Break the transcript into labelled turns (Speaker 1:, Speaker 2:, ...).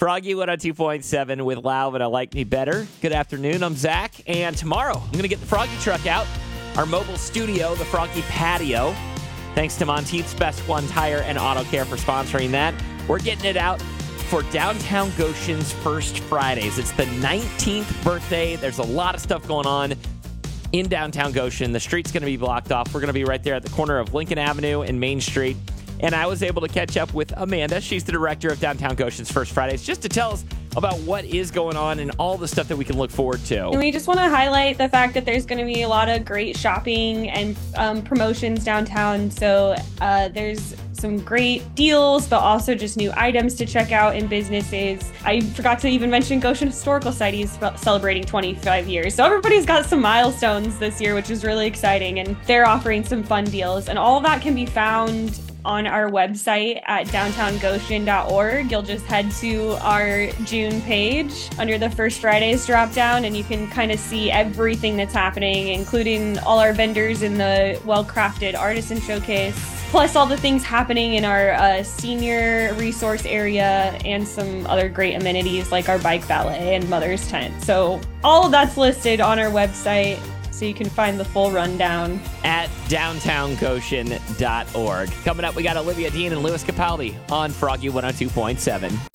Speaker 1: Froggy 102.7 with Lau, but I like me better. Good afternoon. I'm Zach, and tomorrow I'm going to get the Froggy truck out, our mobile studio, the Froggy patio. Thanks to Monteith's Best One Tire and Auto Care for sponsoring that. We're getting it out for Downtown Goshen's First Fridays. It's the 19th birthday. There's a lot of stuff going on in downtown Goshen. The street's going to be blocked off. We're going to be right there at the corner of Lincoln Avenue and Main Street. And I was able to catch up with Amanda. She's the director of Downtown Goshen's First Fridays, just to tell us about what is going on and all the stuff that we can look forward to.
Speaker 2: And we just want to highlight the fact that there's going to be a lot of great shopping and promotions downtown. So there's some great deals, but also just new items to check out in businesses. I forgot to even mention Goshen Historical Society is celebrating 25 years. So everybody's got some milestones this year, which is really exciting. And they're offering some fun deals. And all of that can be found on our website at downtowngoshen.org. You'll just head to our June page under the First Fridays drop down, and you can kind of see everything that's happening, including all our vendors in the well-crafted artisan showcase, plus all the things happening in our senior resource area and some other great amenities like our bike valet and mother's tent. So all of that's listed on our website, so you can find the full rundown
Speaker 1: at downtowngoshen.org. Coming up, we got Olivia Dean and Louis Capaldi on Froggy 102.7.